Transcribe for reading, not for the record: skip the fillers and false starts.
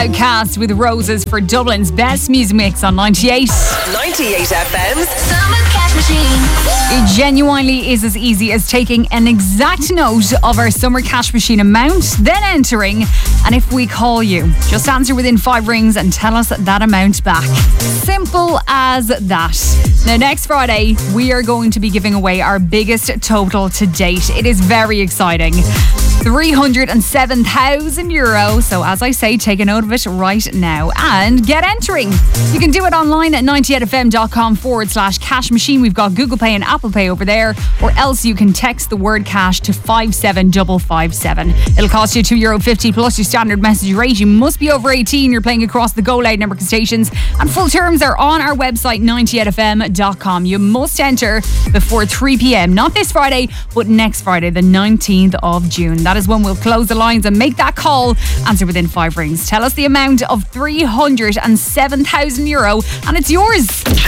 Outcast with Roses for Dublin's best music mix on 98. 98 FM's Summer Cash Machine. It genuinely is as easy as taking an exact note of our Summer Cash Machine amount, then entering, and if we call you, just answer within 5 rings and tell us that amount back. Simple as that. Now, next Friday, we are going to be giving away our biggest total to date. It is very exciting. €307,000. So as I say, take a note of it right now and get entering. You can do it online at 98fm.com/cash machine. We've got Google Pay and Apple Pay over there, or else you can text the word cash to 57557. It'll cost you €2.50 plus your standard message rate. You must be over 18. You're playing across the Go Loud network of stations, and full terms are on our website 98fm.com. You must enter before 3 p.m. Not this Friday, but next Friday, the 19th of June. That is when we'll close the lines and make that call. Answer within 5 rings. Tell us the amount of €307,000 and it's yours.